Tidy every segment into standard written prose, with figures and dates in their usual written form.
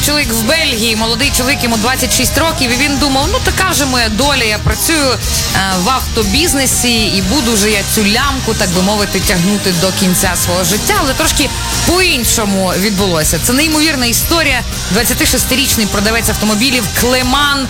чоловік в Бельгії, молодий чоловік, йому 26 років, і він думав, ну така вже моя доля, я працюю в автобізнесі і буду вже я цю лямку, так би мовити, тягнути до кінця свого життя, але трошки по-іншому відбулося. Це неймовірна історія. 26-річний продавець автомобілів Клеман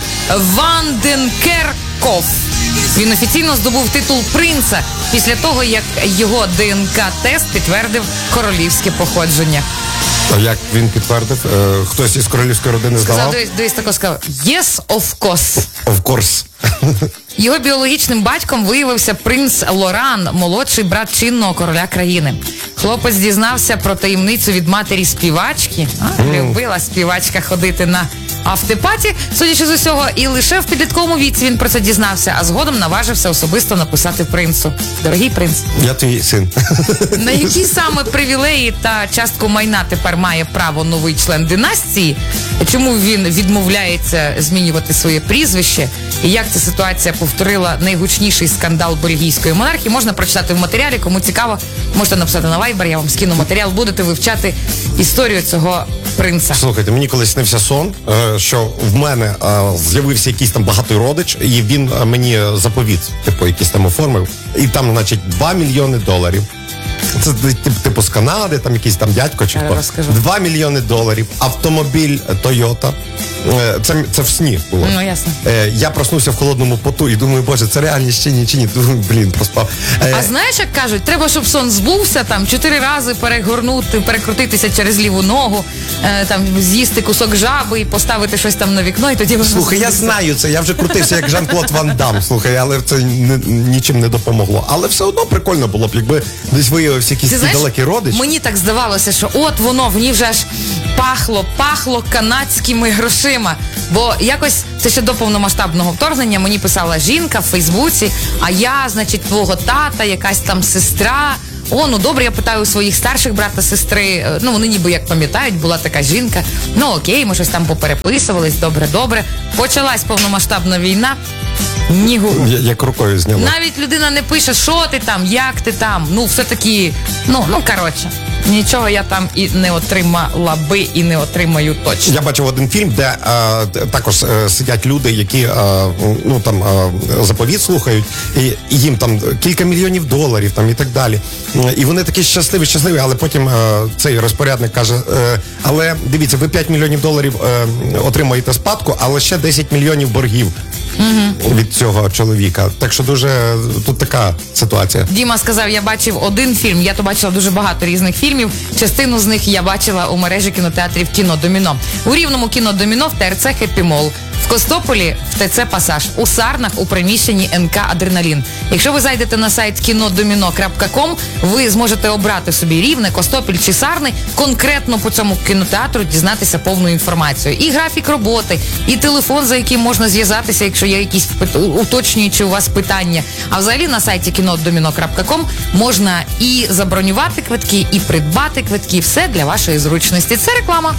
Ванденкерков. Він офіційно здобув титул принца після того, як його ДНК-тест підтвердив королівське походження. А як він підтвердив? Хтось із королівської родини здавав? Дивись, тако сказав. Yes, of course. Of course. Його біологічним батьком виявився принц Лоран, молодший брат чинного короля країни. Хлопець дізнався про таємницю від матері співачки. Любила співачка ходити на автопаті, судячи з усього, і лише в підлітковому віці він про це дізнався, а згодом наважився особисто написати принцу. Дорогий принц. Я твій син. На які саме привілеї та частку майна тепер має право новий член династії? Чому він відмовляється змінювати своє прізвище? І як ця ситуація повторила найгучніший скандал бельгійської монархії? Можна прочитати в матеріалі. Кому цікаво, можете написати на Viber, я вам скину матеріал. Будете вивчати історію цього принца. Слухайте, мені колись снився сон, що в мене з'явився якийсь там багатий родич, і він мені заповіт, типу, якийсь там оформив. І там, значить, $2 мільйони. Це типу з Канади, там якийсь там дядько чи хто. $2 мільйони. Автомобіль Toyota. Це в сні було. Ну, ясно. Я проснувся в холодному поту і думаю, боже, це реальність чи ні? Думаю, блін, проспав. А знаєш, як кажуть, треба, щоб сон збувся, там 4 рази перекрутитися через ліву ногу, там з'їсти кусок жаби і поставити щось там на вікно, і тоді воно... Слухай, я знаю це, я вже крутився як Жан-Клод Ван Дам, слухай, але це нічим не допомогло. Але все одно прикольно було б, якби десь виявився якийсь далекий родич. Мені так здавалося, що от воно, в ній вже аж пахло канадськими грошима. Бо якось, це ще до повномасштабного вторгнення, мені писала жінка в Фейсбуці, а я, значить, твого тата, якась там сестра. Ну добре, я питаю у своїх старших брата, сестри, ну вони ніби як пам'ятають, була така жінка, ну окей, ми щось там попереписувались, добре. Почалась повномасштабна війна, нігу. Як рукою зняла. Навіть людина не пише, що ти там, як ти там, ну все-таки, коротше. Нічого я там і не отримала би, і не отримаю точно. Я бачив один фільм, де також сидять люди, які заповіт слухають, і їм там кілька мільйонів доларів там, і так далі. І вони такі щасливі, але потім цей розпорядник каже, але дивіться, ви $5 мільйонів отримаєте спадку, але ще 10 мільйонів боргів. Від цього чоловіка. Так що дуже тут така ситуація. Діма сказав, я бачив один фільм, я то бачила дуже багато різних фільмів, частину з них я бачила у мережі кінотеатрів «Кіно Доміно». У Рівному «Кіно Доміно», в ТРЦ «Хеппі Мол», в Костополі в ТЦ «Пасаж», у Сарнах у приміщенні НК «Адреналін». Якщо ви зайдете на сайт kinodomino.com, ви зможете обрати собі Рівне, Костопіль чи Сарни, конкретно по цьому кінотеатру дізнатися повну інформацію. І графік роботи, і телефон, за яким можна зв'язатися, якщо є якісь уточнюючі у вас питання. А взагалі на сайті kinodomino.com можна і забронювати квитки, і придбати квитки. Все для вашої зручності. Це реклама.